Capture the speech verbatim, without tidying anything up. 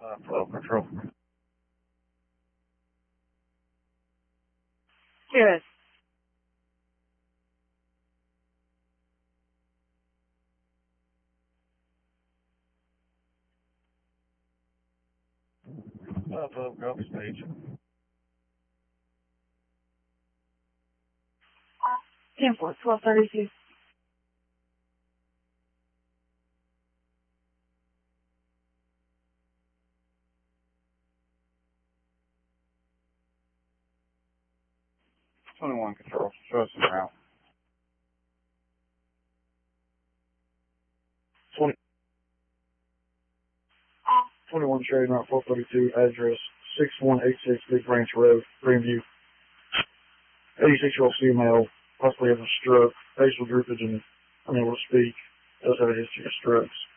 Uh, twelve control. Yes. Uh, twelve Golf Stage. ten four, twelve thirty-two. twenty-one control. Show us the route. twenty, twenty-one Sheridan Route four thirty-two, address six one eight six Big Branch Road, Greenview. eighty-six-year-old female, possibly having a stroke, facial droopage and unable to speak, does have a history of strokes.